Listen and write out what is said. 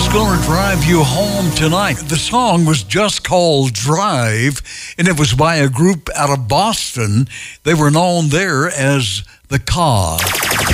gonna drive you home tonight. The song was just called Drive, and it was by a group out of Boston. They were known there as The Cause.